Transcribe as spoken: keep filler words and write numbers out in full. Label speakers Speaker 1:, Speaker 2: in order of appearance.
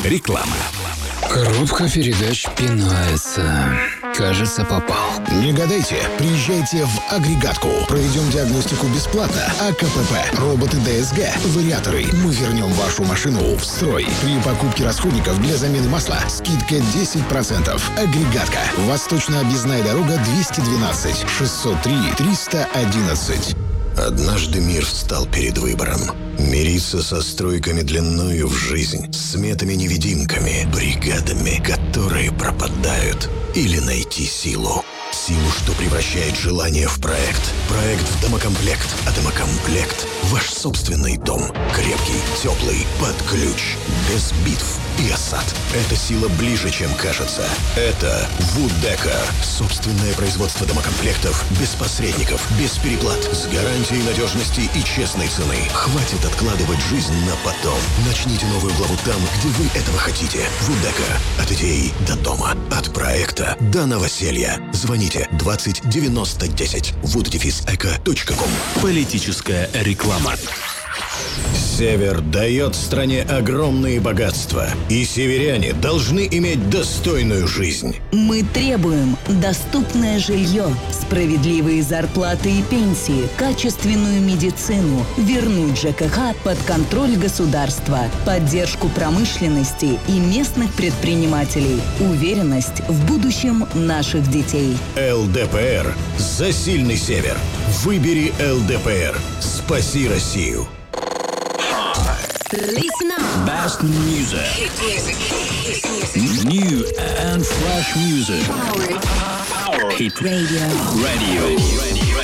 Speaker 1: Реклама.
Speaker 2: Коробка передач пинается. Кажется, попал.
Speaker 3: Не гадайте. Приезжайте в Агрегатку. Проведем диагностику бесплатно. АКПП, роботы ДСГ, вариаторы. Мы вернем вашу машину в строй. При покупке расходников для замены масла скидка десять процентов. Агрегатка. Восточная объездная дорога двести двенадцать шестьсот три триста одиннадцать.
Speaker 4: Однажды мир встал перед выбором. Мириться со стройками длиною в жизнь, сметами-невидимками, бригадами, которые пропадают. Или найти силу. Силу, что превращает желание в проект. Проект в домокомплект, а домокомплект — ваш собственный дом. Крепкий, теплый, под ключ, без битв и осад. Эта сила ближе, чем кажется. Это Вудека. Собственное производство домокомплектов без посредников, без переплат, с гарантией надежности и честной цены. Хватит откладывать жизнь на потом. Начните новую главу там, где вы этого хотите. Вудека. От идеи до дома. От проекта до новоселья. Звоните двадцать девяносто десять. вуд дефис эко точка ком.
Speaker 1: Политическая реклама.
Speaker 4: Север дает стране огромные богатства, и северяне должны иметь достойную жизнь.
Speaker 5: Мы требуем доступное жилье, справедливые зарплаты и пенсии, качественную медицину, вернуть ЖКХ под контроль государства, поддержку промышленности и местных предпринимателей, уверенность в будущем наших детей.
Speaker 4: ЛДПР за сильный север. Выбери ЛДПР. Спаси Россию.
Speaker 6: Listen up.
Speaker 1: Best music. New and fresh music.
Speaker 6: Power.
Speaker 1: Hit
Speaker 6: Radio.
Speaker 1: Radio. Radio.